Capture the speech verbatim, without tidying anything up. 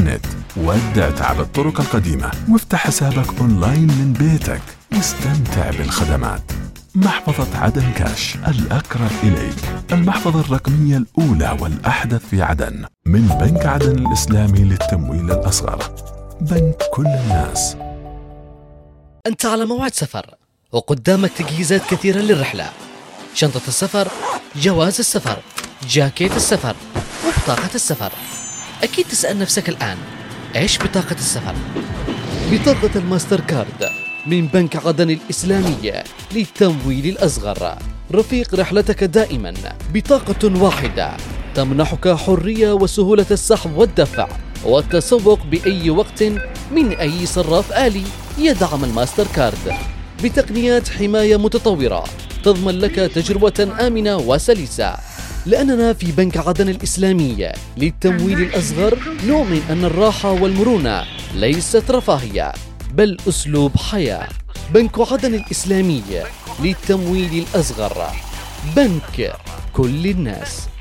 الإنترنت. ودع تعب الطرق القديمة وافتح حسابك أونلاين من بيتك واستمتع بالخدمات. محفظة عدن كاش الأقرب إليك، المحفظة الرقمية الأولى والأحدث في عدن، من بنك عدن الإسلامي للتمويل الأصغر، بنك كل الناس. أنت على موعد سفر وقدامك تجهيزات كثيرة للرحلة: شنطة السفر، جواز السفر، جاكيت السفر، وبطاقة السفر. أكيد تسأل نفسك الآن، إيش بطاقة السفر؟ بطاقة الماستر كارد من بنك عدن الإسلامية للتمويل الأصغر، رفيق رحلتك دائما. بطاقة واحدة تمنحك حرية وسهولة السحب والدفع والتسوق بأي وقت من أي صراف آلي يدعم الماستر كارد، بتقنيات حماية متطورة تضمن لك تجربة آمنة وسلسة. لأننا في بنك عدن الإسلامية للتمويل الأصغر نؤمن أن الراحة والمرونة ليست رفاهية بل أسلوب حياة. بنك عدن الإسلامية للتمويل الأصغر، بنك كل الناس.